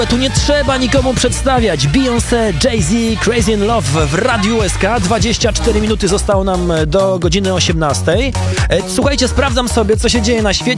Tu nie trzeba nikomu przedstawiać. Beyoncé, Jay-Z, Crazy in Love w Radiu SK. 24 minuty zostało nam do godziny 18. Słuchajcie, sprawdzam sobie, co się dzieje na świecie.